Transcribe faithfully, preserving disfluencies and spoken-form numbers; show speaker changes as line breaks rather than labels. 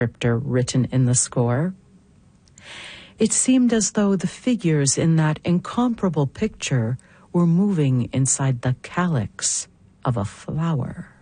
descriptor written in the score. It seemed as though the figures in that incomparable picture were moving inside the calyx of a flower.